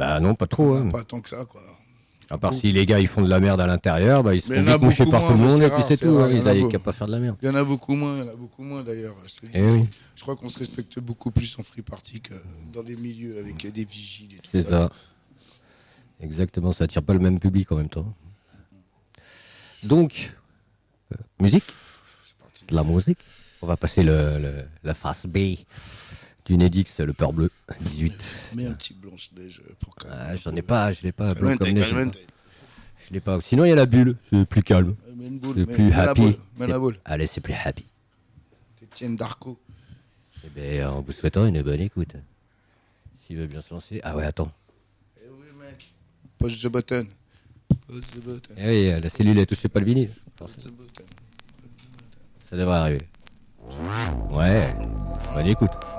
Bah non, pas trop. Hein. Pas tant que ça, quoi. À part si les gars ils font de la merde à l'intérieur, bah ils se Mais font il y en a vite moucher beaucoup par tout le moins, monde mais et c'est puis rare, c'est c'est tout. rare, Hein, il y ils en a avaient beaucoup. qu'à pas faire de la merde. Il y en a beaucoup moins d'ailleurs. Je te le dis. Eh oui, Je crois qu'on se respecte beaucoup plus en free party que dans les milieux avec des vigiles et tout c'est ça. Exactement, ça attire pas le même public en même temps. Donc, musique, C'est parti. de la musique. On va passer la face B du Nedix, le peur bleu, 18. Mets un petit blanche-neige pour calmer. Ah, j'en ai pas, je l'ai pas. Blanc Calmente, comme neige, calmente. je l'ai pas. Sinon, il y a la bulle, c'est plus calme. Mets une boule, C'est mets plus la happy. boule, mets la boule. Allez, c'est plus happy. Étienne Darco. Eh bien, en vous souhaitant une bonne écoute. S'il veut bien se lancer. Ah ouais, attends. Eh oui, mec. Push the button. Push the button. Eh oui, la cellule, elle touchait pas le vinyle. Push the button. Ça devrait arriver. Ouais, bonne écoute.